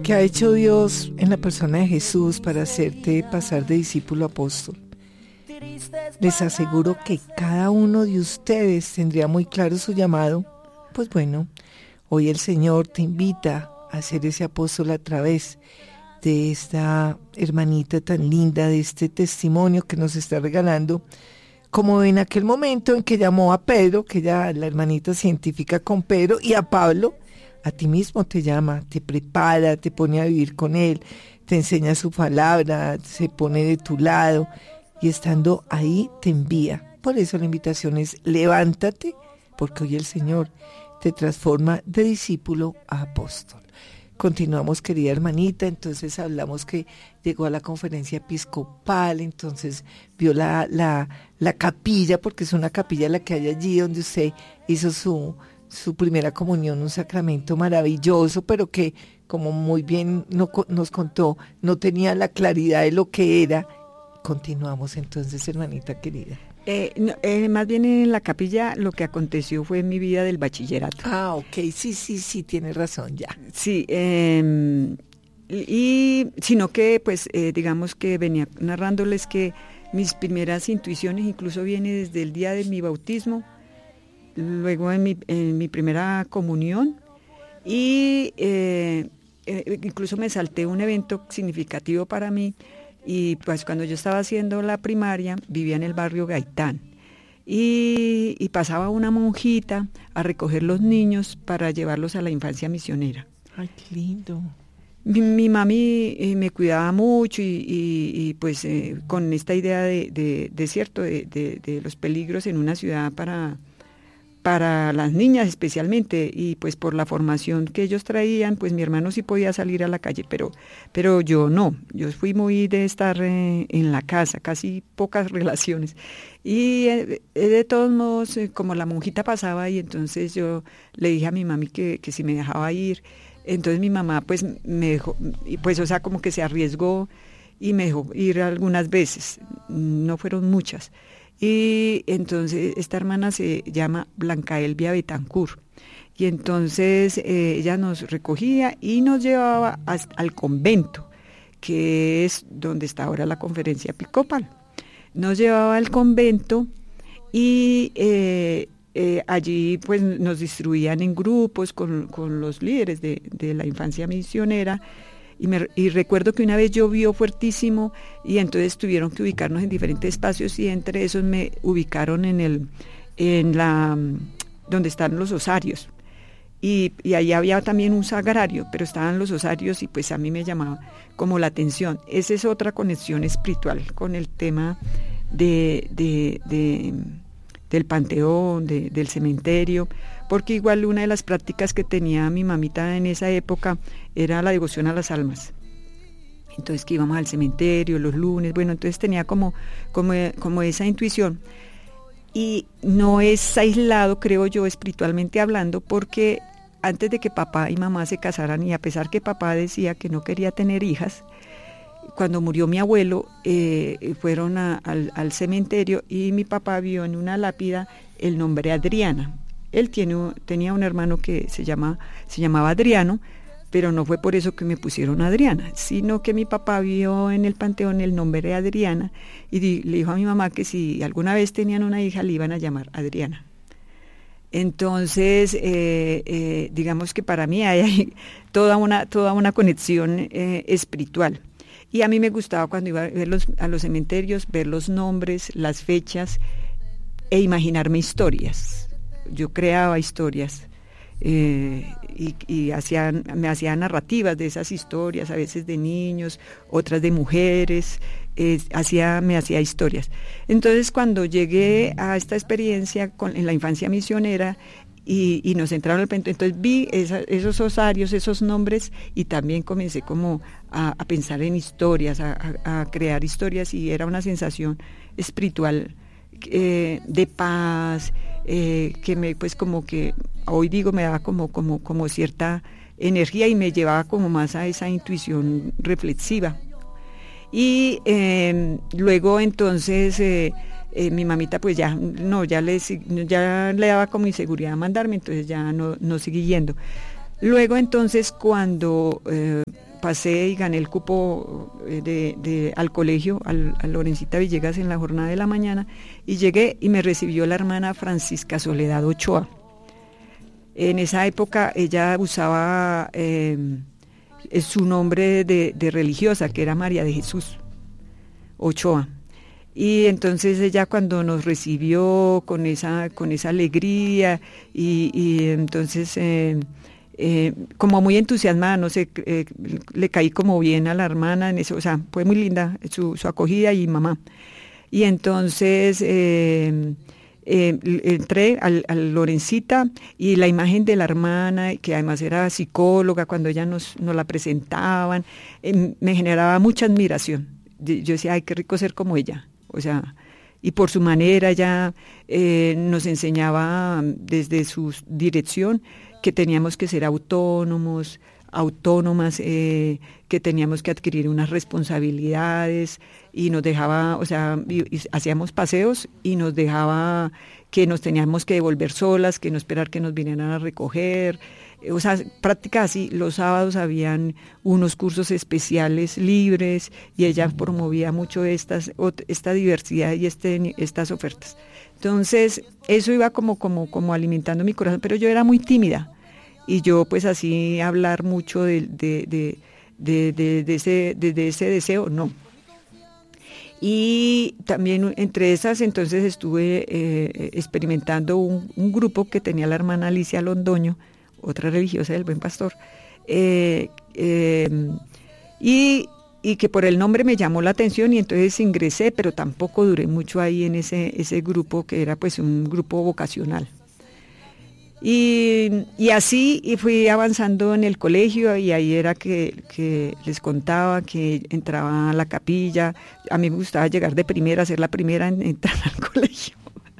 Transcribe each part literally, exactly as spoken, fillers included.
¿Qué ha hecho Dios en la persona de Jesús para hacerte pasar de discípulo a apóstol? Les aseguro que cada uno de ustedes tendría muy claro su llamado. Pues bueno, hoy el Señor te invita a ser ese apóstol a través de esta hermanita tan linda, de este testimonio que nos está regalando, como en aquel momento en que llamó a Pedro, que ya la hermanita científica con Pedro, y a Pablo. A ti mismo te llama, te prepara, te pone a vivir con él, te enseña su palabra, se pone de tu lado y estando ahí te envía. Por eso la invitación es levántate, porque hoy el Señor te transforma de discípulo a apóstol. Continuamos, querida hermanita, entonces hablamos que llegó a la conferencia episcopal, entonces vio la, la, la capilla, porque es una capilla la que hay allí donde usted hizo su... su primera comunión, un sacramento maravilloso, pero que, como muy bien no, nos contó, no tenía la claridad de lo que era. Continuamos entonces, hermanita querida. Eh, no, eh, más bien en la capilla lo que aconteció fue en mi vida del bachillerato. Ah, ok, sí, sí, sí, tiene razón, ya. Sí, eh, y sino que, pues, eh, digamos que venía narrándoles que mis primeras intuiciones incluso vienen desde el día de mi bautismo, luego en mi, en mi primera comunión y eh, eh, incluso me salté un evento significativo para mí y pues cuando yo estaba haciendo la primaria vivía en el barrio Gaitán y, y pasaba una monjita a recoger los niños para llevarlos a la infancia misionera. Ay, qué lindo. Mi, mi mami eh, me cuidaba mucho y, y, y pues eh, con esta idea de, de, de cierto, de, de, de los peligros en una ciudad para... para las niñas especialmente, y pues por la formación que ellos traían, pues mi hermano sí podía salir a la calle, pero, pero yo no, yo fui muy de estar eh, en la casa, casi pocas relaciones, y eh, de todos modos, eh, como la monjita pasaba, y entonces yo le dije a mi mami que, que si me dejaba ir, entonces mi mamá pues me dejó, pues o sea como que se arriesgó, y me dejó ir algunas veces, no fueron muchas. Y entonces esta hermana se llama Blanca Elvia Betancourt y entonces eh, ella nos recogía y nos llevaba hasta, al convento, que es donde está ahora la conferencia episcopal. Nos llevaba al convento y eh, eh, allí pues nos distribuían en grupos con, con los líderes de, de la infancia misionera. Y, me, y recuerdo que una vez llovió fuertísimo y entonces tuvieron que ubicarnos en diferentes espacios y entre esos me ubicaron en el en la donde están los osarios y, y ahí había también un sagrario, pero estaban los osarios y pues a mí me llamaba como la atención. Esa es otra conexión espiritual con el tema de, de, de del panteón, de, del cementerio, porque igual una de las prácticas que tenía mi mamita en esa época era la devoción a las almas. Entonces que íbamos al cementerio los lunes, bueno, entonces tenía como, como, como esa intuición. Y no es aislado, creo yo, espiritualmente hablando, porque antes de que papá y mamá se casaran, y a pesar que papá decía que no quería tener hijas, cuando murió mi abuelo, eh, fueron a, al, al cementerio y mi papá vio en una lápida el nombre Adriana. Él tiene, tenía un hermano que se, llama, se llamaba Adriano, pero no fue por eso que me pusieron Adriana, sino que mi papá vio en el panteón el nombre de Adriana y di, le dijo a mi mamá que si alguna vez tenían una hija le iban a llamar Adriana. Entonces, eh, eh, digamos que para mí hay toda una, toda una conexión eh, espiritual. Y a mí me gustaba cuando iba a, ver los, a los cementerios, ver los nombres, las fechas e imaginarme historias. Yo creaba historias eh, y, y hacía, me hacía narrativas de esas historias, a veces de niños, otras de mujeres, eh, hacía, me hacía historias. Entonces cuando llegué a esta experiencia con, en la infancia misionera, Y, y nos entraron al pentón, entonces vi esa, esos osarios, esos nombres y también comencé como a, a pensar en historias, a, a, a crear historias y era una sensación espiritual eh, de paz, eh, que me pues como que hoy digo me daba como, como, como cierta energía y me llevaba como más a esa intuición reflexiva. Y eh, luego entonces... Eh, Eh, mi mamita pues ya no ya le ya le daba como inseguridad mandarme, entonces ya no no seguí yendo. Luego entonces cuando eh, pasé y gané el cupo de, de, al colegio, al, al Lorencita Villegas en la jornada de la mañana, y llegué y me recibió la hermana Francisca Soledad Ochoa. En esa época ella usaba eh, su nombre de, de religiosa, que era María de Jesús Ochoa. Y entonces ella cuando nos recibió con esa, con esa alegría y, y entonces eh, eh, como muy entusiasmada, no sé, eh, le caí como bien a la hermana en eso, o sea, fue muy linda su, su acogida y mamá. Y entonces eh, eh, entré al, al Lorencita y la imagen de la hermana, que además era psicóloga, cuando ella nos, nos la presentaban, eh, me generaba mucha admiración. Yo decía, ay, qué rico ser como ella. O sea, y por su manera ya eh, nos enseñaba desde su dirección que teníamos que ser autónomos, autónomas, eh, que teníamos que adquirir unas responsabilidades y nos dejaba, o sea, y, y hacíamos paseos y nos dejaba que nos teníamos que devolver solas, que no esperar que nos vinieran a recoger. O sea, práctica así, los sábados habían unos cursos especiales libres y ella promovía mucho estas, esta diversidad y este, estas ofertas. Entonces, eso iba como, como, como alimentando mi corazón, pero yo era muy tímida y yo pues así hablar mucho de, de, de, de, de, de, ese, de, de ese deseo, no. Y también entre esas entonces estuve eh, experimentando un, un grupo que tenía la hermana Alicia Londoño, otra religiosa del Buen Pastor, eh, eh, y, y que por el nombre me llamó la atención y entonces ingresé, pero tampoco duré mucho ahí en ese, ese grupo que era pues un grupo vocacional. Y, y así y fui avanzando en el colegio y ahí era que, que les contaba que entraba a la capilla. A mí me gustaba llegar de primera, ser la primera en entrar al colegio.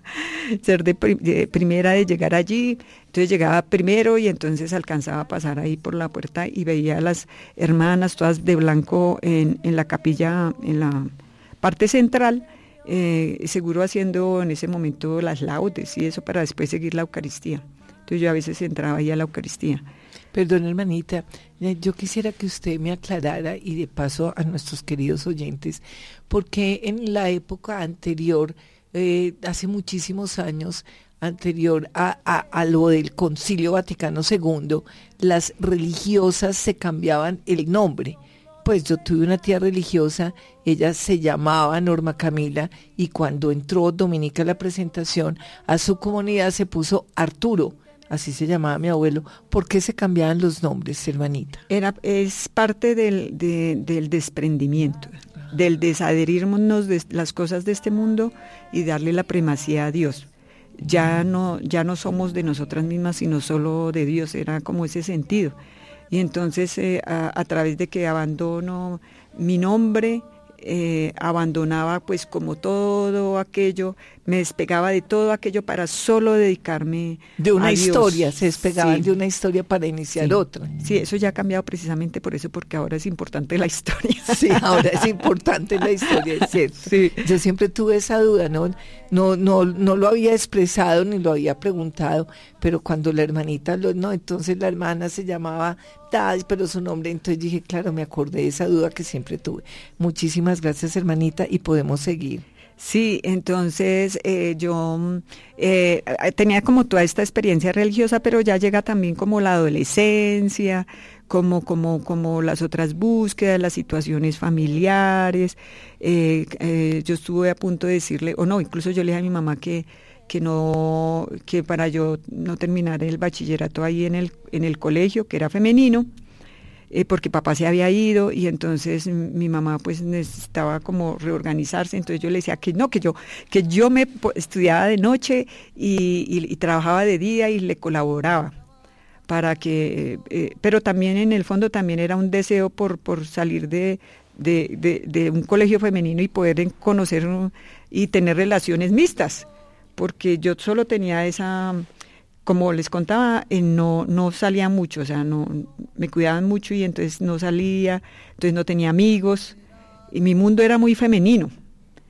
Ser de, prim de primera de llegar allí, entonces llegaba primero y entonces alcanzaba a pasar ahí por la puerta y veía a las hermanas todas de blanco en, en la capilla, en la parte central, eh, seguro haciendo en ese momento las laudes y eso para después seguir la Eucaristía. Entonces yo a veces entraba ahí a la Eucaristía. Perdón, hermanita, yo quisiera que usted me aclarara y de paso a nuestros queridos oyentes, porque en la época anterior, Eh, hace muchísimos años, anterior a, a, a lo del Concilio Vaticano segundo, las religiosas se cambiaban el nombre. Pues yo tuve una tía religiosa, ella se llamaba Norma Camila y cuando entró Dominica a la presentación a su comunidad se puso Arturo, así se llamaba mi abuelo. ¿Por qué se cambiaban los nombres, hermanita? Era, es parte del, de, del desprendimiento, del desadherirnos de las cosas de este mundo y darle la primacía a Dios. Ya no, ya no somos de nosotras mismas, sino solo de Dios, era como ese sentido. Y entonces eh, a, a través de que abandono mi nombre, eh, abandonaba pues como todo aquello, me despegaba de todo aquello para solo dedicarme de una a historia, Dios. se despegaban Sí. de una historia para iniciar Sí. otra. Sí, eso ya ha cambiado precisamente por eso, porque ahora es importante la historia. Sí, ahora es importante la historia, es cierto. Sí. Yo siempre tuve esa duda, ¿no? No, no, no lo había expresado ni lo había preguntado, pero cuando la hermanita, lo, no, entonces la hermana se llamaba Taz, pero su nombre, entonces dije, claro, me acordé de esa duda que siempre tuve. Muchísimas gracias, hermanita, y podemos seguir. Sí, entonces eh, yo eh, tenía como toda esta experiencia religiosa, pero ya llega también como la adolescencia, como, como, como las otras búsquedas, las situaciones familiares. Eh, eh, yo estuve a punto de decirle, o no, incluso yo le dije a mi mamá que, que no, que para yo no terminar el bachillerato ahí en el, en el colegio, que era femenino, Eh, porque papá se había ido y entonces mi mamá pues necesitaba como reorganizarse, entonces yo le decía que no, que yo que yo me estudiaba de noche y, y, y trabajaba de día y le colaboraba para que, eh, pero también en el fondo también era un deseo por, por salir de, de, de, de un colegio femenino y poder conocer y tener relaciones mixtas, porque yo solo tenía esa... Como les contaba, eh, no, no salía mucho, o sea, no me cuidaban mucho y entonces no salía, entonces no tenía amigos, y mi mundo era muy femenino.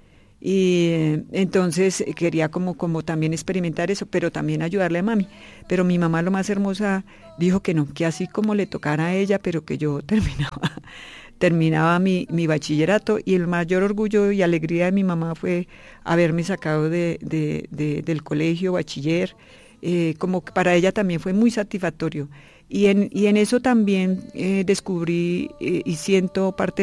Y eh, entonces quería como, como también experimentar eso, pero también ayudarle a mami. Pero mi mamá, lo más hermosa, dijo que no, que así como le tocara a ella, pero que yo terminaba, terminaba mi, mi bachillerato, y el mayor orgullo y alegría de mi mamá fue haberme sacado de, de, de, del colegio, bachiller, eh, como que para ella también fue muy satisfactorio. Y en, y en eso también eh, descubrí eh, y siento parte